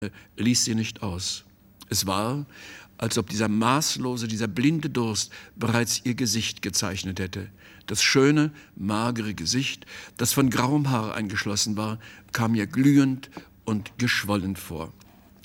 ließ sie nicht aus. Es war, als ob dieser maßlose, dieser blinde Durst bereits ihr Gesicht gezeichnet hätte. Das schöne, magere Gesicht, das von grauem Haar eingeschlossen war, kam ihr glühend und geschwollen vor.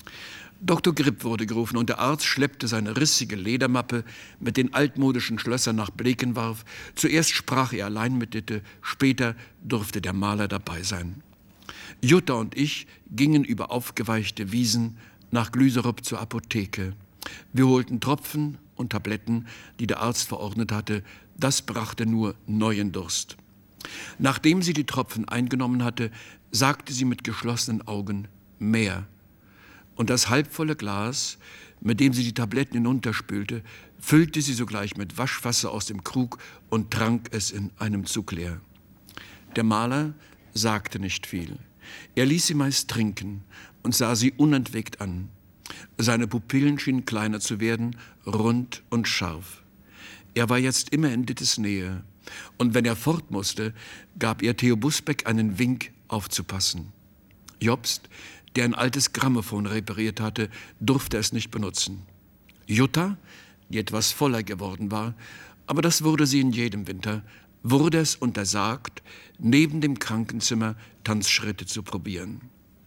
Dr. Grip wurde gerufen und der Arzt schleppte seine rissige Ledermappe mit den altmodischen Schlössern nach Blekenwarf. Zuerst sprach er allein mit Ditte, später durfte der Maler dabei sein. Jutta und ich gingen über aufgeweichte Wiesen nach Glüserup zur Apotheke. Wir holten Tropfen und Tabletten, die der Arzt verordnet hatte. Das brachte nur neuen Durst. Nachdem sie die Tropfen eingenommen hatte, sagte sie mit geschlossenen Augen: Mehr. Und das halbvolle Glas, mit dem sie die Tabletten hinunterspülte, füllte sie sogleich mit Waschwasser aus dem Krug und trank es in einem Zug leer. Der Maler sagte nicht viel. Er ließ sie meist trinken und sah sie unentwegt an. Seine Pupillen schienen kleiner zu werden, rund und scharf. Er war jetzt immer in Dittes Nähe, und wenn er fort musste, gab ihr Theo Busbeck einen Wink, aufzupassen. Jobst, der ein altes Grammophon repariert hatte, durfte es nicht benutzen. Jutta, die etwas voller geworden war, aber das wurde sie in jedem Winter, wurde es untersagt, neben dem Krankenzimmer Tanzschritte zu probieren.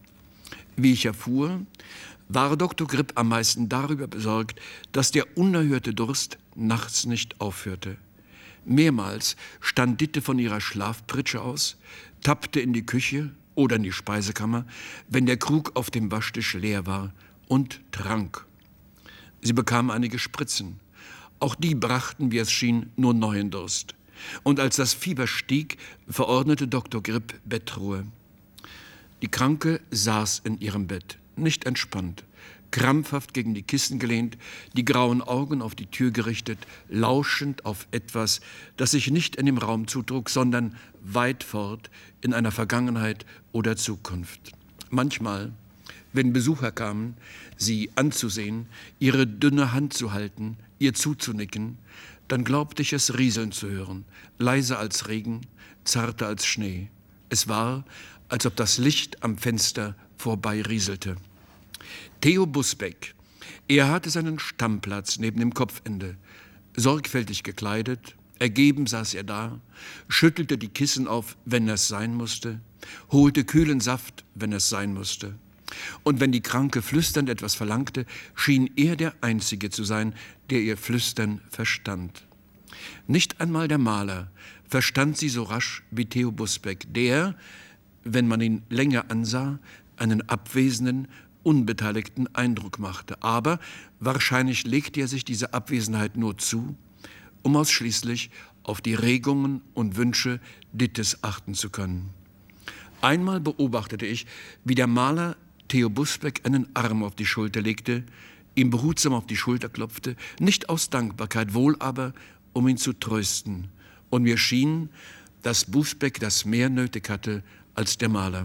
Wie ich erfuhr, war Dr. Grip am meisten darüber besorgt, dass der unerhörte Durst nachts nicht aufhörte. Mehrmals stand Ditte von ihrer Schlafpritsche aus, tappte in die Küche oder in die Speisekammer, wenn der Krug auf dem Waschtisch leer war, und trank. Sie bekam einige Spritzen. Auch die brachten, wie es schien, nur neuen Durst. Und als das Fieber stieg, verordnete Dr. Grip Bettruhe. Die Kranke saß in ihrem Bett, nicht entspannt, krampfhaft gegen die Kissen gelehnt, die grauen Augen auf die Tür gerichtet, lauschend auf etwas, das sich nicht in dem Raum zutrug, sondern weit fort in einer Vergangenheit oder Zukunft. Manchmal, wenn Besucher kamen, sie anzusehen, ihre dünne Hand zu halten, ihr zuzunicken, dann glaubte ich es rieseln zu hören, leiser als Regen, zarter als Schnee. Es war, als ob das Licht am Fenster vorbei rieselte. Theo Busbeck, er hatte seinen Stammplatz neben dem Kopfende. Sorgfältig gekleidet, ergeben saß er da, schüttelte die Kissen auf, wenn es sein musste, holte kühlen Saft, wenn es sein musste. Und wenn die Kranke flüsternd etwas verlangte, schien er der Einzige zu sein, der ihr Flüstern verstand. Nicht einmal der Maler verstand sie so rasch wie Theo Busbeck, der, wenn man ihn länger ansah, einen abwesenden, unbeteiligten Eindruck machte. Aber wahrscheinlich legte er sich diese Abwesenheit nur zu, um ausschließlich auf die Regungen und Wünsche Dittes achten zu können. Einmal beobachtete ich, wie der Maler Theo Busbeck einen Arm auf die Schulter legte, ihm behutsam auf die Schulter klopfte, nicht aus Dankbarkeit, wohl aber, um ihn zu trösten. Und mir schien, dass Busbeck das mehr nötig hatte als der Maler.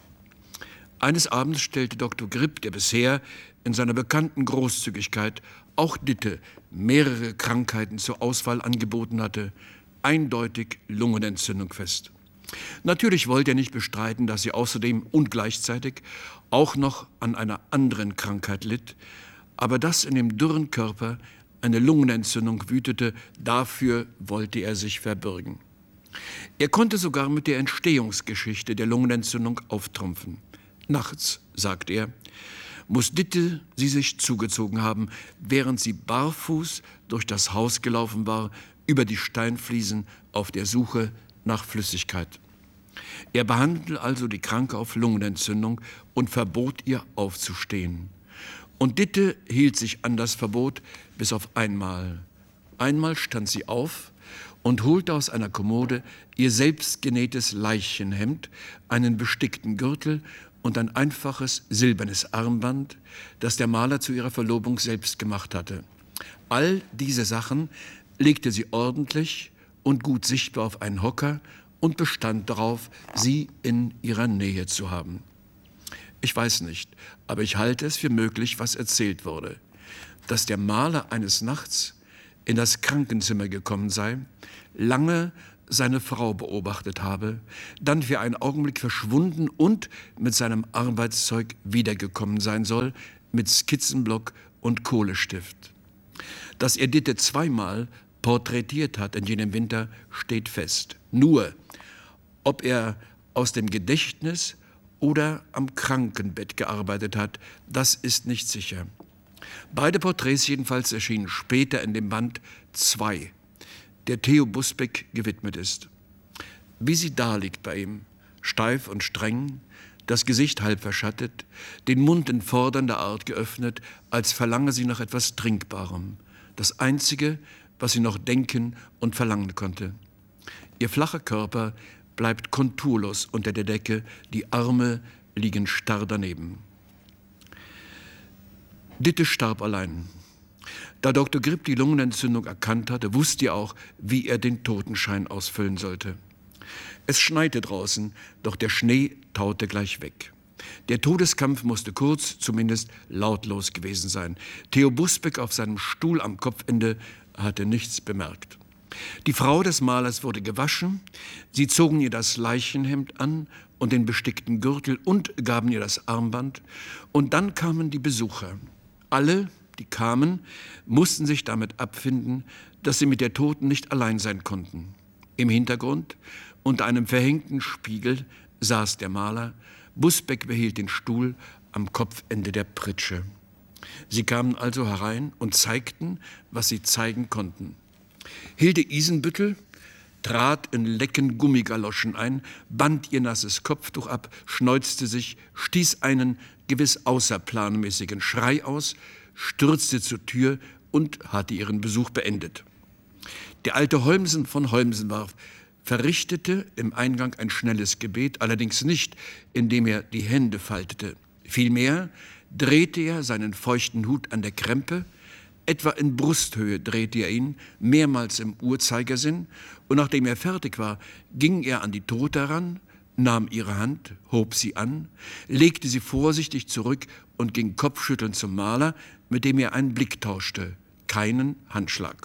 Eines Abends stellte Dr. Grip, der bisher in seiner bekannten Großzügigkeit auch Ditte mehrere Krankheiten zur Auswahl angeboten hatte, eindeutig Lungenentzündung fest. Natürlich wollte er nicht bestreiten, dass sie außerdem und gleichzeitig auch noch an einer anderen Krankheit litt, aber dass in dem dürren Körper eine Lungenentzündung wütete, dafür wollte er sich verbürgen. Er konnte sogar mit der Entstehungsgeschichte der Lungenentzündung auftrumpfen. Nachts, sagt er, muss Ditte sie sich zugezogen haben, während sie barfuß durch das Haus gelaufen war, über die Steinfliesen auf der Suche nach Flüssigkeit. Er behandelte also die Kranke auf Lungenentzündung und verbot ihr aufzustehen. Und Ditte hielt sich an das Verbot bis auf einmal. Einmal stand sie auf und holte aus einer Kommode ihr selbstgenähtes Leichenhemd, einen bestickten Gürtel und ein einfaches silbernes Armband, das der Maler zu ihrer Verlobung selbst gemacht hatte. All diese Sachen legte sie ordentlich und gut sichtbar auf einen Hocker und bestand darauf, sie in ihrer Nähe zu haben. Ich weiß nicht, aber ich halte es für möglich, was erzählt wurde, dass der Maler eines Nachts in das Krankenzimmer gekommen sei, lange seine Frau beobachtet habe, dann für einen Augenblick verschwunden und mit seinem Arbeitszeug wiedergekommen sein soll, mit Skizzenblock und Kohlestift. Dass er Ditte zweimal porträtiert hat in jenem Winter, steht fest. Nur, ob er aus dem Gedächtnis oder am Krankenbett gearbeitet hat, das ist nicht sicher. Beide Porträts jedenfalls erschienen später in dem Band 2, der Theo Busbecq gewidmet ist. Wie sie daliegt bei ihm, steif und streng, das Gesicht halb verschattet, den Mund in fordernder Art geöffnet, als verlange sie nach etwas Trinkbarem. Das Einzige, was sie noch denken und verlangen konnte. Ihr flacher Körper bleibt konturlos unter der Decke, die Arme liegen starr daneben. Ditte starb allein. Da Dr. Gripp die Lungenentzündung erkannt hatte, wusste er auch, wie er den Totenschein ausfüllen sollte. Es schneite draußen, doch der Schnee taute gleich weg. Der Todeskampf musste kurz, zumindest lautlos gewesen sein. Theo Busbecq auf seinem Stuhl am Kopfende hatte nichts bemerkt. Die Frau des Malers wurde gewaschen, sie zogen ihr das Leichenhemd an und den bestickten Gürtel und gaben ihr das Armband, und dann kamen die Besucher. Alle, die kamen, mussten sich damit abfinden, dass sie mit der Toten nicht allein sein konnten. Im Hintergrund, unter einem verhängten Spiegel, saß der Maler. Busbecq behielt den Stuhl am Kopfende der Pritsche. Sie kamen also herein und zeigten, was sie zeigen konnten. Hilde Isenbüttel trat in lecken Gummigaloschen ein, band ihr nasses Kopftuch ab, schneuzte sich, stieß einen gewiss außerplanmäßigen Schrei aus, stürzte zur Tür und hatte ihren Besuch beendet. Der alte Holmsen von Holmsenwarf verrichtete im Eingang ein schnelles Gebet, allerdings nicht, indem er die Hände faltete. Vielmehr drehte er seinen feuchten Hut an der Krempe, etwa in Brusthöhe drehte er ihn, mehrmals im Uhrzeigersinn, und nachdem er fertig war, ging er an die Tote heran, nahm ihre Hand, hob sie an, legte sie vorsichtig zurück und ging kopfschüttelnd zum Maler, mit dem er einen Blick tauschte, keinen Handschlag.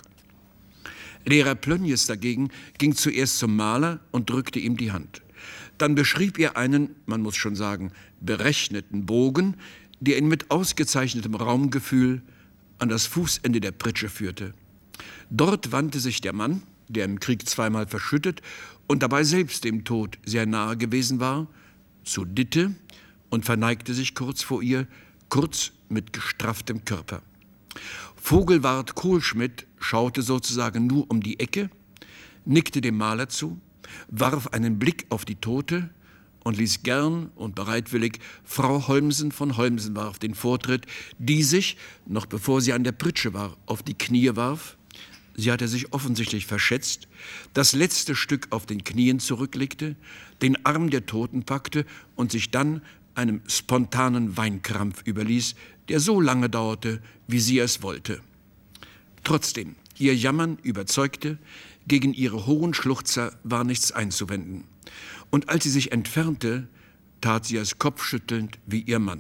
Lehrer Plönjes dagegen ging zuerst zum Maler und drückte ihm die Hand. Dann beschrieb er einen, man muss schon sagen, berechneten Bogen, der ihn mit ausgezeichnetem Raumgefühl an das Fußende der Pritsche führte. Dort wandte sich der Mann, der im Krieg zweimal verschüttet und dabei selbst dem Tod sehr nahe gewesen war, zu Ditte und verneigte sich kurz vor ihr, kurz mit gestrafftem Körper. Vogelwart Kohlschmidt schaute sozusagen nur um die Ecke, nickte dem Maler zu, warf einen Blick auf die Tote und ließ gern und bereitwillig Frau Holmsen von Holmsenwarf den Vortritt, die sich, noch bevor sie an der Pritsche war, auf die Knie warf. Sie hatte sich offensichtlich verschätzt, das letzte Stück auf den Knien zurücklegte, den Arm der Toten packte und sich dann einem spontanen Weinkrampf überließ, der so lange dauerte, wie sie es wollte. Trotzdem, ihr Jammern überzeugte, gegen ihre hohen Schluchzer war nichts einzuwenden. Und als sie sich entfernte, tat sie es kopfschüttelnd wie ihr Mann.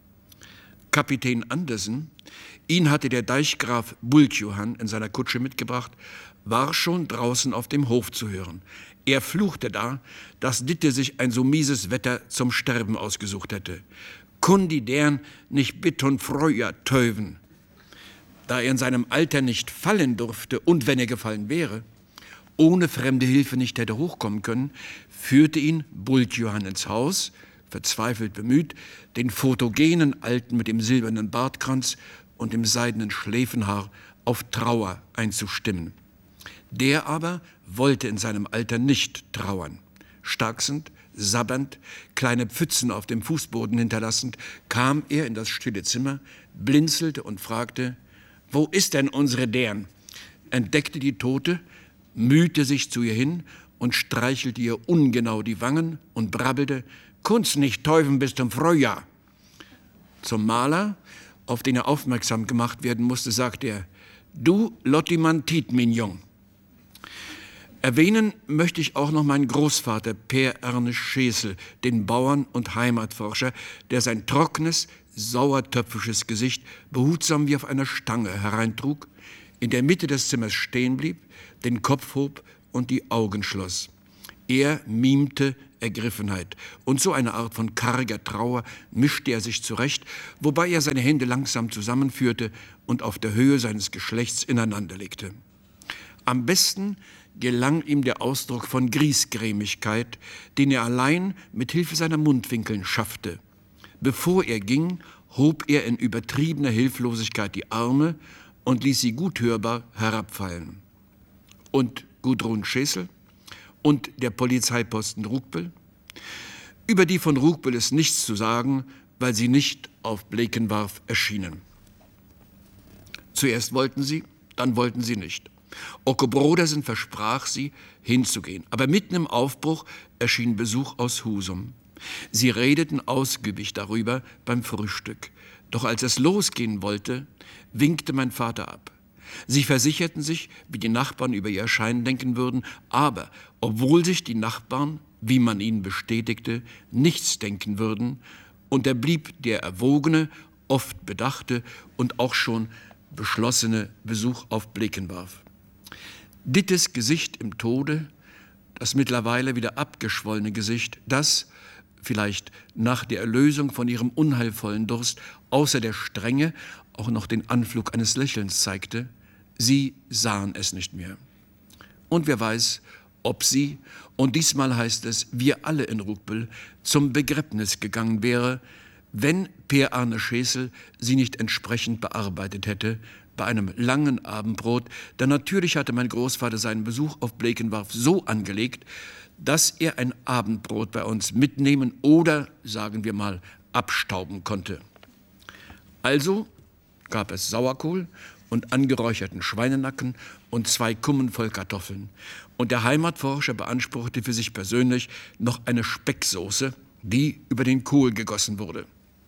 Kapitän Andersen, ihn hatte der Deichgraf Bultjohann in seiner Kutsche mitgebracht, war schon draußen auf dem Hof zu hören. Er fluchte da, dass Ditte sich ein so mieses Wetter zum Sterben ausgesucht hätte. Kundi deren nicht bitt und freuja töven. Da er in seinem Alter nicht fallen durfte und wenn er gefallen wäre, ohne fremde Hilfe nicht hätte hochkommen können, führte ihn Bultjohann ins Haus, verzweifelt bemüht, den photogenen Alten mit dem silbernen Bartkranz und dem seidenen Schläfenhaar auf Trauer einzustimmen. Der aber wollte in seinem Alter nicht trauern. Starksend, sabbernd, kleine Pfützen auf dem Fußboden hinterlassend, kam er in das stille Zimmer, blinzelte und fragte, »Wo ist denn unsere deren?« entdeckte die Tote, mühte sich zu ihr hin und streichelte ihr ungenau die Wangen und brabbelte, »Kunst nicht täufen bis zum Frühjahr.« Zum Maler, auf den er aufmerksam gemacht werden musste, sagte er, »Du Lottimann Tiet, min Jung.« Erwähnen möchte ich auch noch meinen Großvater Per Ernest Schesel, den Bauern und Heimatforscher, der sein trockenes, sauertöpfisches Gesicht behutsam wie auf einer Stange hereintrug, in der Mitte des Zimmers stehen blieb, den Kopf hob und die Augen schloss. Er mimte Ergriffenheit, und so eine Art von karger Trauer mischte er sich zurecht, wobei er seine Hände langsam zusammenführte und auf der Höhe seines Geschlechts ineinanderlegte. Am besten gelang ihm der Ausdruck von Griesgrämigkeit, den er allein mit Hilfe seiner Mundwinkeln schaffte. Bevor er ging, hob er in übertriebener Hilflosigkeit die Arme und ließ sie gut hörbar herabfallen. Und Gudrun Schäsel und der Polizeiposten Rugbel? Über die von Rugbel ist nichts zu sagen, weil sie nicht auf Blekenwarf erschienen. Zuerst wollten sie, dann wollten sie nicht. Ocke Brodersen versprach sie, hinzugehen, aber mitten im Aufbruch erschien Besuch aus Husum. Sie redeten ausgiebig darüber beim Frühstück. Doch als es losgehen wollte, winkte mein Vater ab. Sie versicherten sich, wie die Nachbarn über ihr Erscheinen denken würden, aber obwohl sich die Nachbarn, wie man ihnen bestätigte, nichts denken würden, unterblieb der erwogene, oft bedachte und auch schon beschlossene Besuch auf Blekenwarf. Dittes Gesicht im Tode, das mittlerweile wieder abgeschwollene Gesicht, das, vielleicht nach der Erlösung von ihrem unheilvollen Durst, außer der Strenge auch noch den Anflug eines Lächelns zeigte, sie sahen es nicht mehr. Und wer weiß, ob sie, und diesmal heißt es, wir alle in Rugbel, zum Begräbnis gegangen wäre, wenn Per Arne Schäsel sie nicht entsprechend bearbeitet hätte, bei einem langen Abendbrot, denn natürlich hatte mein Großvater seinen Besuch auf Blekenwarf so angelegt, dass er ein Abendbrot bei uns mitnehmen oder, sagen wir mal, abstauben konnte. Also gab es Sauerkohl und angeräucherten Schweinenacken und 2 Kummen voll Kartoffeln. Und der Heimatforscher beanspruchte für sich persönlich noch eine Specksoße, die über den Kohl gegossen wurde.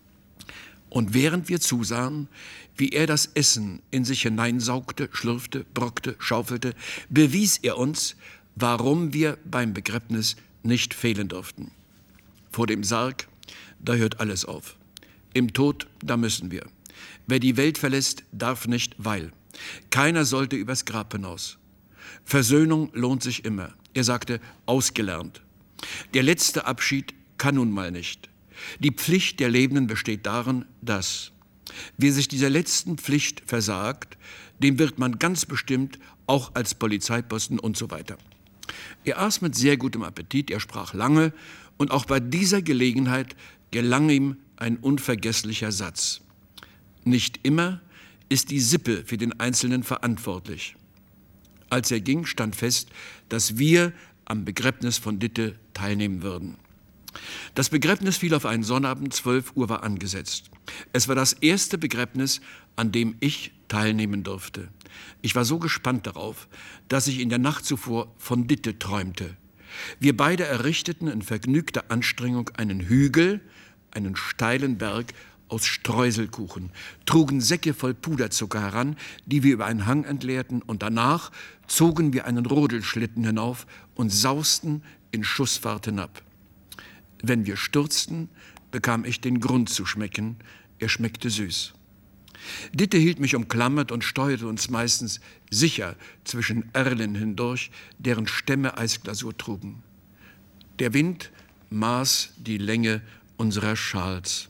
Und während wir zusahen, wie er das Essen in sich hineinsaugte, schlürfte, brockte, schaufelte, bewies er uns, warum wir beim Begräbnis nicht fehlen durften. Vor dem Sarg, da hört alles auf. Im Tod, da müssen wir. Wer die Welt verlässt, darf nicht, weil. Keiner sollte übers Grab hinaus. Versöhnung lohnt sich immer. Er sagte, ausgelernt. Der letzte Abschied kann nun mal nicht. Die Pflicht der Lebenden besteht darin, dass wer sich dieser letzten Pflicht versagt, dem wird man ganz bestimmt auch als Polizeiposten und so weiter. Er aß mit sehr gutem Appetit, er sprach lange und auch bei dieser Gelegenheit gelang ihm ein unvergesslicher Satz. Nicht immer ist die Sippe für den Einzelnen verantwortlich. Als er ging, stand fest, dass wir am Begräbnis von Ditte teilnehmen würden. Das Begräbnis fiel auf einen Sonnabend, 12 Uhr war angesetzt. Es war das erste Begräbnis, an dem ich teilnehmen durfte. Ich war so gespannt darauf, dass ich in der Nacht zuvor von Ditte träumte. Wir beide errichteten in vergnügter Anstrengung einen Hügel, einen steilen Berg aus Streuselkuchen, trugen Säcke voll Puderzucker heran, die wir über einen Hang entleerten, und danach zogen wir einen Rodelschlitten hinauf und sausten in Schussfahrt hinab. Wenn wir stürzten, bekam ich den Grund zu schmecken, er schmeckte süß. Ditte hielt mich umklammert und steuerte uns meistens sicher zwischen Erlen hindurch, deren Stämme Eisglasur trugen. Der Wind maß die Länge unserer Schals.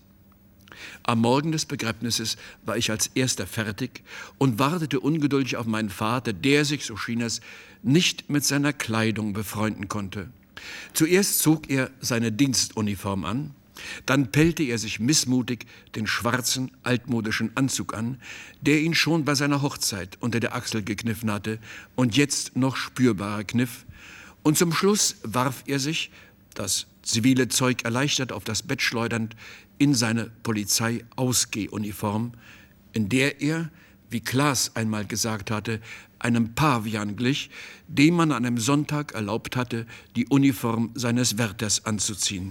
Am Morgen des Begräbnisses war ich als Erster fertig und wartete ungeduldig auf meinen Vater, der sich, so schien es, nicht mit seiner Kleidung befreunden konnte. Zuerst zog er seine Dienstuniform an, dann pellte er sich missmutig den schwarzen, altmodischen Anzug an, der ihn schon bei seiner Hochzeit unter der Achsel gekniffen hatte und jetzt noch spürbarer kniff, und zum Schluss warf er sich, das zivile Zeug erleichtert auf das Bett schleudernd, in seine Polizei-Ausgehuniform, in der er, wie Klaas einmal gesagt hatte, einem Pavian glich, dem man an einem Sonntag erlaubt hatte, die Uniform seines Wärters anzuziehen.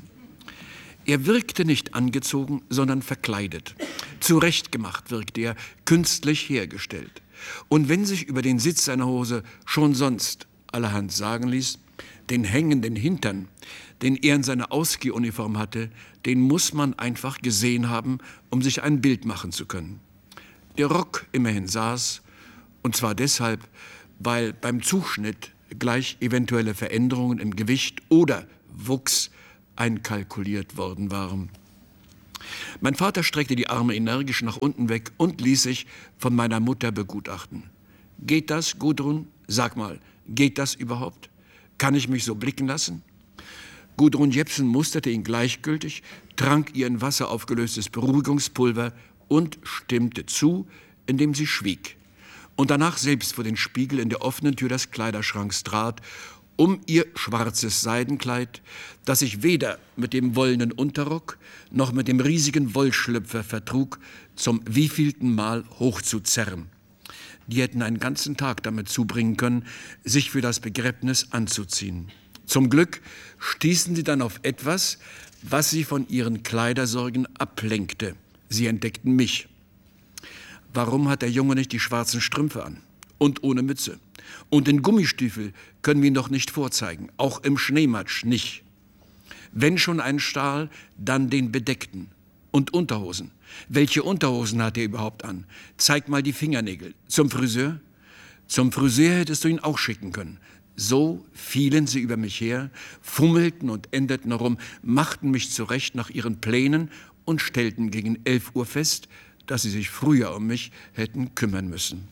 Er wirkte nicht angezogen, sondern verkleidet. Zurechtgemacht wirkte er, künstlich hergestellt. Und wenn sich über den Sitz seiner Hose schon sonst allerhand sagen ließ, den hängenden Hintern, den er in seiner Ausgehuniform hatte, den muss man einfach gesehen haben, um sich ein Bild machen zu können. Der Rock immerhin saß, und zwar deshalb, weil beim Zuschnitt gleich eventuelle Veränderungen im Gewicht oder Wuchs einkalkuliert worden waren. Mein Vater streckte die Arme energisch nach unten weg und ließ sich von meiner Mutter begutachten. »Geht das, Gudrun? Sag mal, geht das überhaupt? Kann ich mich so blicken lassen?« Gudrun Jepsen musterte ihn gleichgültig, trank ihr in Wasser aufgelöstes Beruhigungspulver und stimmte zu, indem sie schwieg. Und danach selbst vor den Spiegel in der offenen Tür des Kleiderschranks trat, um ihr schwarzes Seidenkleid, das sich weder mit dem wollenen Unterrock noch mit dem riesigen Wollschlüpfer vertrug, zum wievielten Mal hochzuzerren. Die hätten einen ganzen Tag damit zubringen können, sich für das Begräbnis anzuziehen. Zum Glück stießen sie dann auf etwas, was sie von ihren Kleidersorgen ablenkte. Sie entdeckten mich. Warum hat der Junge nicht die schwarzen Strümpfe an? Und ohne Mütze. Und den Gummistiefel können wir ihn doch nicht vorzeigen, auch im Schneematsch nicht. Wenn schon ein Stahl, dann den bedeckten. Und Unterhosen. Welche Unterhosen hat er überhaupt an? Zeig mal die Fingernägel. Zum Friseur? Zum Friseur hättest du ihn auch schicken können. So fielen sie über mich her, fummelten und änderten herum, machten mich zurecht nach ihren Plänen und stellten gegen 11 Uhr fest, dass sie sich früher um mich hätten kümmern müssen.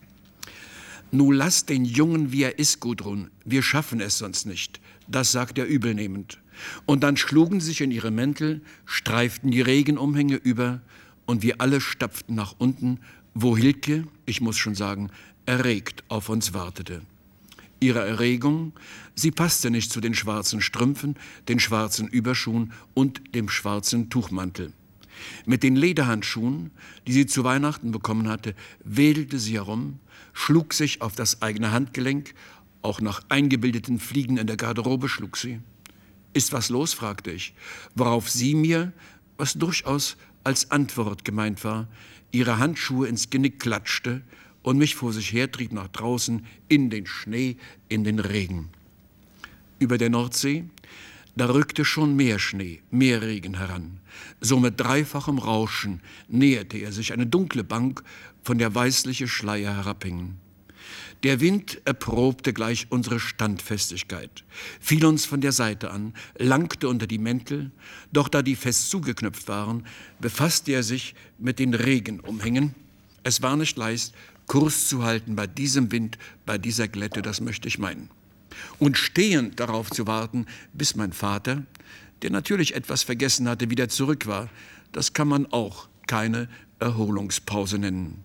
»Nu lass den Jungen, wie er ist, Gudrun, wir schaffen es sonst nicht«, das sagt er übelnehmend. Und dann schlugen sie sich in ihre Mäntel, streiften die Regenumhänge über und wir alle stapften nach unten, wo Hilke, ich muss schon sagen, erregt auf uns wartete. Ihre Erregung, sie passte nicht zu den schwarzen Strümpfen, den schwarzen Überschuhen und dem schwarzen Tuchmantel. Mit den Lederhandschuhen, die sie zu Weihnachten bekommen hatte, wedelte sie herum, schlug sich auf das eigene Handgelenk, auch nach eingebildeten Fliegen in der Garderobe schlug sie. »Ist was los?« fragte ich, worauf sie mir, was durchaus als Antwort gemeint war, ihre Handschuhe ins Genick klatschte und mich vor sich hertrieb nach draußen in den Schnee, in den Regen. Über der Nordsee, da rückte schon mehr Schnee, mehr Regen heran. So mit dreifachem Rauschen näherte er sich eine dunkle Bank, von der weißliche Schleier herabhingen. Der Wind erprobte gleich unsere Standfestigkeit, fiel uns von der Seite an, langte unter die Mäntel, doch da die fest zugeknöpft waren, befasste er sich mit den Regenumhängen. Es war nicht leicht, Kurs zu halten bei diesem Wind, bei dieser Glätte, das möchte ich meinen. Und stehend darauf zu warten, bis mein Vater, der natürlich etwas vergessen hatte, wieder zurück war, das kann man auch keine Erholungspause nennen.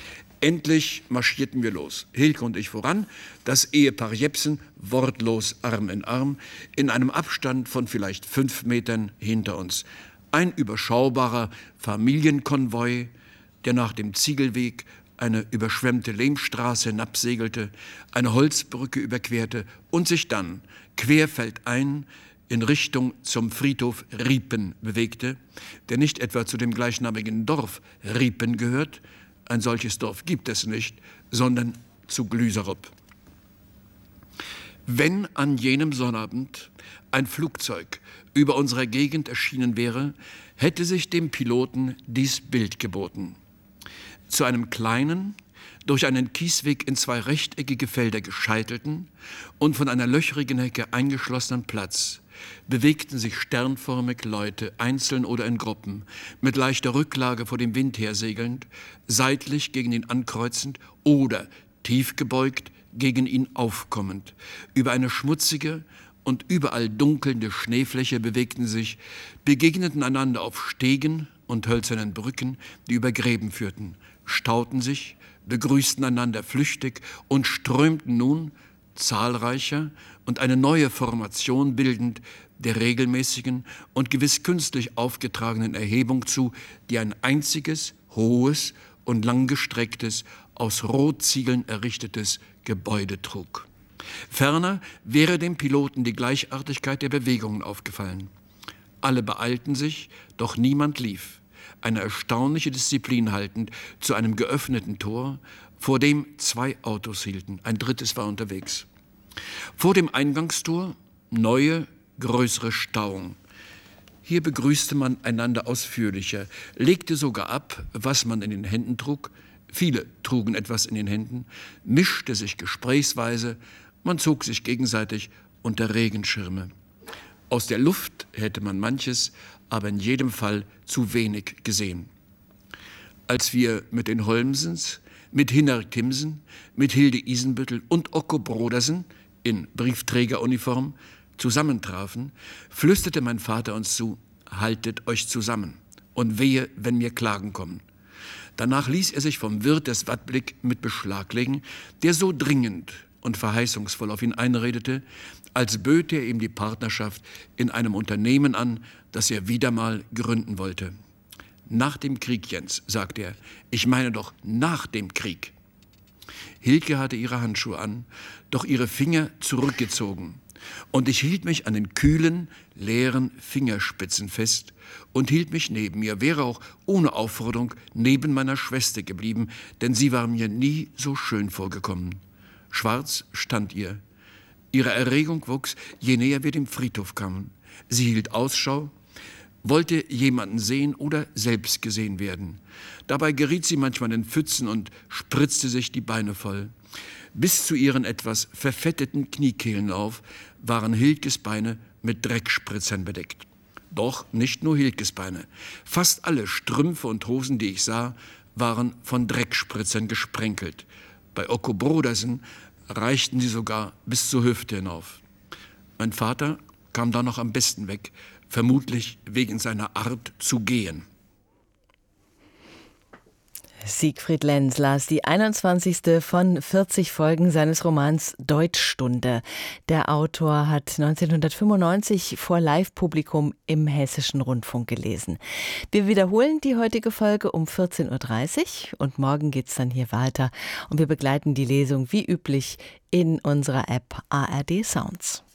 Endlich marschierten wir los, Hilke und ich voran, das Ehepaar Jepsen wortlos Arm in Arm, in einem Abstand von vielleicht 5 Metern hinter uns. Ein überschaubarer Familienkonvoi, der nach dem Ziegelweg eine überschwemmte Lehmstraße hinabsegelte, eine Holzbrücke überquerte und sich dann querfeldein in Richtung zum Friedhof Riepen bewegte, der nicht etwa zu dem gleichnamigen Dorf Riepen gehört, ein solches Dorf gibt es nicht, sondern zu Glüserup. Wenn an jenem Sonnabend ein Flugzeug über unserer Gegend erschienen wäre, hätte sich dem Piloten dies Bild geboten. Zu einem kleinen, durch einen Kiesweg in 2 rechteckige Felder gescheitelten und von einer löchrigen Hecke eingeschlossenen Platz bewegten sich sternförmig Leute, einzeln oder in Gruppen, mit leichter Rücklage vor dem Wind hersegelnd, seitlich gegen ihn ankreuzend oder tief gebeugt gegen ihn aufkommend. Über eine schmutzige und überall dunkelnde Schneefläche bewegten sich, begegneten einander auf Stegen und hölzernen Brücken, die über Gräben führten, stauten sich, begrüßten einander flüchtig und strömten nun, zahlreicher und eine neue Formation bildend, der regelmäßigen und gewiss künstlich aufgetragenen Erhebung zu, die ein einziges, hohes und langgestrecktes, aus Rotziegeln errichtetes Gebäude trug. Ferner wäre dem Piloten die Gleichartigkeit der Bewegungen aufgefallen. Alle beeilten sich, doch niemand lief, eine erstaunliche Disziplin haltend, zu einem geöffneten Tor, vor dem 2 Autos hielten, ein drittes war unterwegs. Vor dem Eingangstor neue, größere Stauung. Hier begrüßte man einander ausführlicher, legte sogar ab, was man in den Händen trug, viele trugen etwas in den Händen, mischte sich gesprächsweise Man zog sich gegenseitig unter Regenschirme. Aus der Luft hätte man manches, aber in jedem Fall zu wenig gesehen. Als wir mit den Holmsens, mit Hinnerk Timsen, mit Hilde Isenbüttel und Okko Brodersen in Briefträgeruniform zusammentrafen, flüsterte mein Vater uns zu: Haltet euch zusammen und wehe, wenn mir Klagen kommen. Danach ließ er sich vom Wirt des Wattblick mit Beschlag legen, der so dringend und verheißungsvoll auf ihn einredete, als böte er ihm die Partnerschaft in einem Unternehmen an, das er wieder mal gründen wollte. Nach dem Krieg, Jens, sagte er, ich meine doch nach dem Krieg. Hilke hatte ihre Handschuhe an, doch ihre Finger zurückgezogen. Und ich hielt mich an den kühlen, leeren Fingerspitzen fest und hielt mich neben ihr, wäre auch ohne Aufforderung neben meiner Schwester geblieben, denn sie war mir nie so schön vorgekommen. Schwarz stand ihr. Ihre Erregung wuchs, je näher wir dem Friedhof kamen. Sie hielt Ausschau, wollte jemanden sehen oder selbst gesehen werden. Dabei geriet sie manchmal in Pfützen und spritzte sich die Beine voll. Bis zu ihren etwas verfetteten Kniekehlenlauf waren Hilkes Beine mit Dreckspritzern bedeckt. Doch nicht nur Hilkes Beine. Fast alle Strümpfe und Hosen, die ich sah, waren von Dreckspritzern gesprenkelt. Bei Okko Brodersen reichten sie sogar bis zur Hüfte hinauf. Mein Vater kam da noch am besten weg, vermutlich wegen seiner Art zu gehen. Siegfried Lenz las die 21. von 40 Folgen seines Romans Deutschstunde. Der Autor hat 1995 vor Live-Publikum im Hessischen Rundfunk gelesen. Wir wiederholen die heutige Folge um 14.30 Uhr und morgen geht's dann hier weiter. Und wir begleiten die Lesung wie üblich in unserer App ARD Sounds.